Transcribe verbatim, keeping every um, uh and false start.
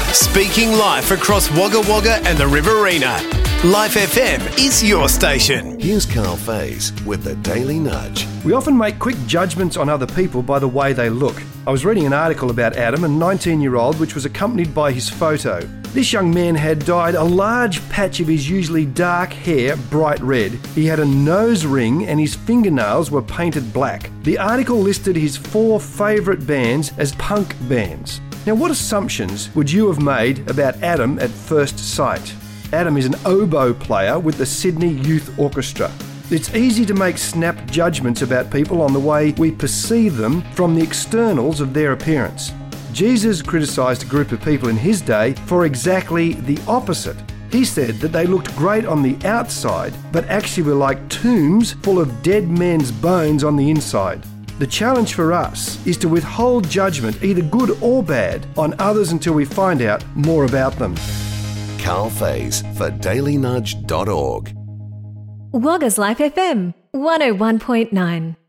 Speaking life across Wagga Wagga and the Riverina. Life F M is your station. Here's Carl Faze with the Daily Nudge. We often make quick judgments on other people by the way they look. I was reading an article about Adam, a nineteen-year-old, which was accompanied by his photo. This young man had dyed a large patch of his usually dark hair bright red. He had a nose ring and his fingernails were painted black. The article listed his four favourite bands as punk bands. Now, what assumptions would you have made about Adam at first sight? Adam is an oboe player with the Sydney Youth Orchestra. It's easy to make snap judgments about people on the way we perceive them from the externals of their appearance. Jesus criticised a group of people in his day for exactly the opposite. He said that they looked great on the outside, but actually were like tombs full of dead men's bones on the inside. The challenge for us is to withhold judgment, either good or bad, on others until we find out more about them. Carl Faze for daily nudge dot org. Wagga's Life F M, one oh one point nine.